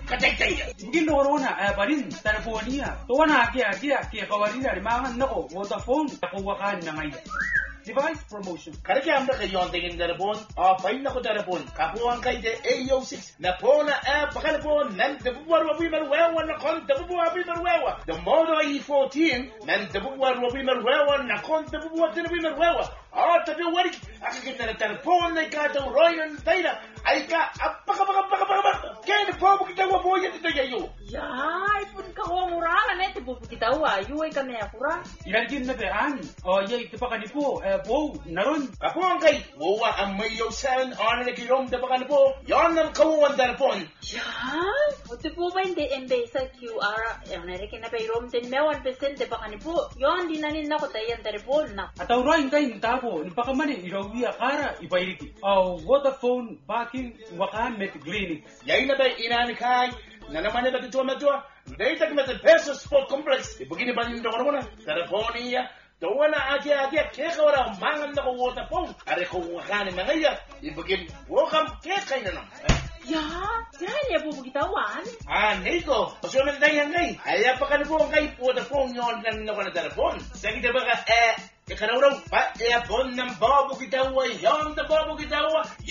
katay-tay. Mungkin corona pa rin teleponia. Tuwa na kia kawarina limangan nako Vodafone nakuwakan na ngayon. Device promotion. Karaki amda kayon tingin telepon, pain na ko telepon. Kapuan kay de AO6 na po na pakalapon nan tabubuar wabi marwewa na kon tabubuar wabi marwewa. The Moto E14 nan tabubuar wabi marwewa na kon tabubuar wabi marwewa. Tabi wari akakita na telepon na ikataw Royan Taylor ay ka apaka kaya po kita wa po yan ito yayo. Ya, ipun ka wa murala na tibo kita wa yuay ka na yakura. Ilalgin na bean. Yay ito pa kanipo naron. Kapuan kay wawa ang mayo 7 on na kilom da pa kanipo. Yon ang kawuan telepon. Ya, ito po ba hindi embay sa QR? Yung narikin na payrom din mewan percent de pa kanipo. Yon dinanin na ko tayan telepon na. Ataw Royan kay nitabo nipakamanin irawiya kara ipairiki. Vodafone backing wakan met clinic. Yay na ba inanikay? Na naman na dito na data kami sa Peso Sport Complex. Ibigin ba nito ko na? Telefonia. Tawa na kaya kaya wala mangan na ko Vodafone. Are ko wakanin na ngayon. Ibigin welcome kaya na lang. Ya, dahil niya po magitawan. Nico, pasunan tayo ngay. Ay, pa ka na po kay Vodafone yun na ko na telefon. Sa kita ba ka, ikanawaraw pa, bon ng babo kitawa, yon na babo kitawa.